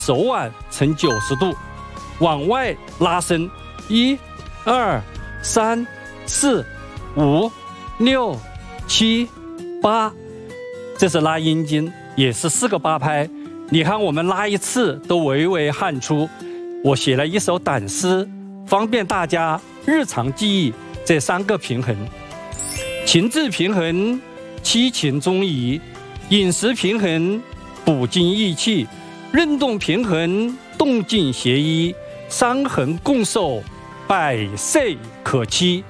手腕呈90度，往外拉伸，1、2、3、4、5、6、7、8，这是拉阴茎，也是4个8拍。你看我们拉一次都微微汗出。我写了一首胆诗，方便大家日常记忆这3个平衡：情志平衡，七情中移；饮食平衡，补精益气；运动平衡，动静协一；伤痕共寿，百岁可期。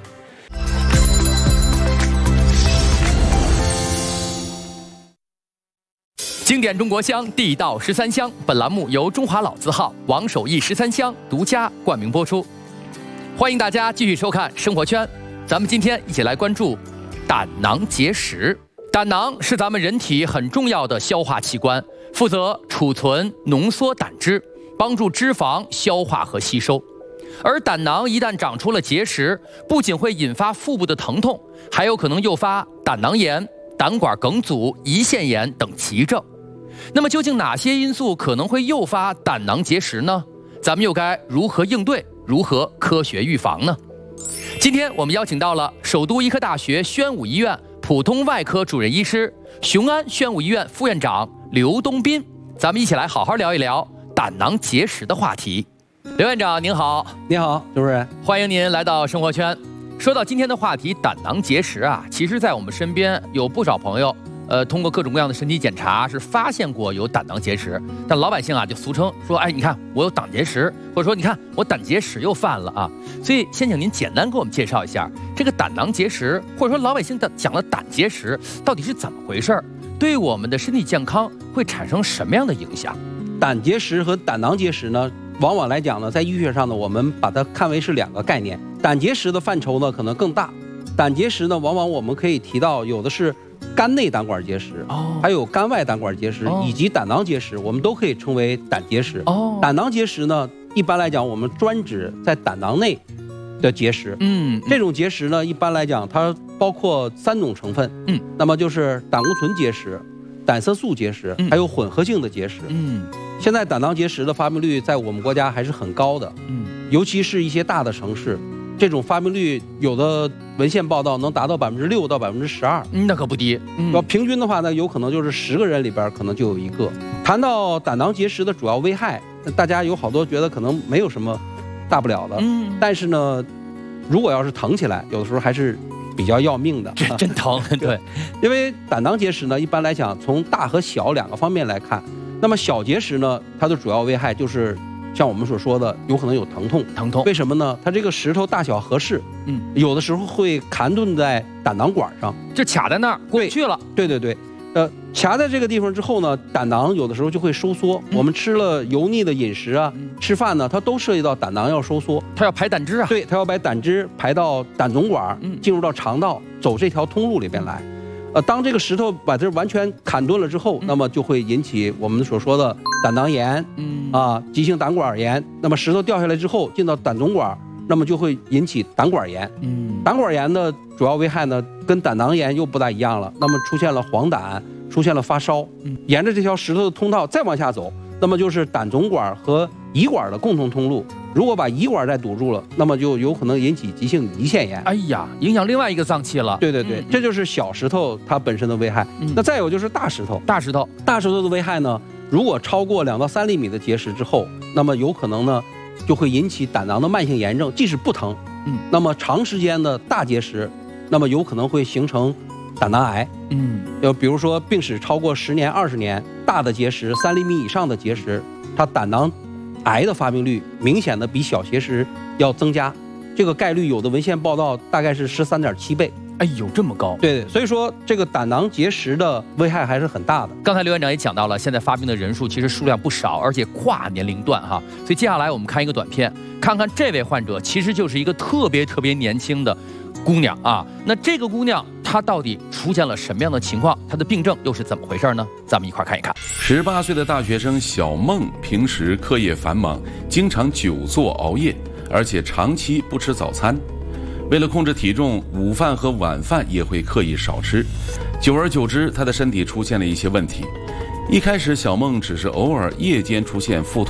经典中国香，地道13香。本栏目由中华老字号王守义13香独家冠名播出。欢迎大家继续收看生活圈，咱们今天一起来关注胆囊结石。胆囊是咱们人体很重要的消化器官，负责储存、浓缩胆汁，帮助脂肪消化和吸收。而胆囊一旦长出了结石，不仅会引发腹部的疼痛，还有可能诱发胆囊炎、胆管梗阻、胰腺炎等急症。那么究竟哪些因素可能会诱发胆囊结石呢？咱们又该如何应对，如何科学预防呢？今天我们邀请到了首都医科大学宣武医院普通外科主任医师、雄安宣武医院副院长刘东斌，咱们一起来好好聊一聊胆囊结石的话题。刘院长您好。 你好，主任， 欢迎您来到生活圈。说到今天的话题胆囊结石啊，其实在我们身边有不少朋友通过各种各样的身体检查是发现过有胆囊结石，但老百姓啊就俗称说，哎，你看我有胆结石，或者说你看我胆结石又犯了啊。所以先请您简单给我们介绍一下这个胆囊结石，或者说老百姓讲的胆结石到底是怎么回事，对我们的身体健康会产生什么样的影响？ 胆结石和胆囊结石呢，往往来讲呢，在医学上呢，我们把它看为是2个概念。胆结石的范畴呢可能更大，胆结石呢往往我们可以提到有的是肝内胆管结石，还有肝外胆管结石，以及胆囊结石，我们都可以称为胆结石。胆囊结石呢，一般来讲我们专指在胆囊内的结石。这种结石呢，一般来讲它包括3种成分。那么就是胆固醇结石、胆色素结石，还有混合性的结石。现在胆囊结石的发病率在我们国家还是很高的。尤其是一些大的城市，这种发病率有的文献报道能达到6%到12%， 那可不低。 平均的话呢，有可能就是10个人里边可能就有1个。谈到胆囊结石的主要危害，大家有好多觉得可能没有什么大不了的，但是呢，如果要是疼起来，有的时候还是比较要命的。 真疼，对。 因为胆囊结石呢，一般来讲从大和小2个方面来看，那么小结石呢，它的主要危害就是像我们所说的，有可能有疼痛。为什么呢？它这个石头大小合适，有的时候会卡顿在胆囊管上， 就卡在那儿过不去了。 对，卡在这个地方之后呢，胆囊有的时候就会收缩。我们吃了油腻的饮食啊，吃饭呢，它都涉及到胆囊要收缩， 它要排胆汁啊。 对，它要把胆汁排到胆总管，进入到肠道，走这条通路里边来。当这个石头把这完全砍钝了之后，那么就会引起我们所说的胆囊炎，急性胆管炎。那么石头掉下来之后进到胆总管，那么就会引起胆管炎。胆管炎的主要危害呢，跟胆囊炎又不大一样了。那么出现了黄疸，出现了发烧，沿着这条石头的通道再往下走，那么就是胆总管和胰管的共同通路。如果把胰管再堵住了，那么就有可能引起急性胰腺炎。 哎呀，影响另外一个脏器了。 对，这就是小石头它本身的危害。那再有就是大石头的危害呢，如果超过2到3厘米的结石之后，那么有可能呢就会引起胆囊的慢性炎症，即使不疼，那么长时间的大结石，那么有可能会形成胆囊癌。比如说病史超过10年、20年，大的结石3厘米以上的结石，它胆囊癌的发病率明显的比小结石要增加，这个概率有的文献报道大概是13.7倍。 哎呦，这么高！ 对，所以说这个胆囊结石的危害还是很大的。 刚才刘院长也讲到了，现在发病的人数其实数量不少，而且跨年龄段哈。所以接下来我们看一个短片，看看这位患者其实就是一个特别年轻的姑娘啊。那这个姑娘她到底出现了什么样的情况？她的病症又是怎么回事呢？咱们一块看一看。 18岁的大学生小孟，平时课业繁忙，经常久坐熬夜，而且长期不吃早餐。为了控制体重，午饭和晚饭也会刻意少吃，久而久之，他的身体出现了一些问题。 一开始，小梦只是偶尔夜间出现腹痛。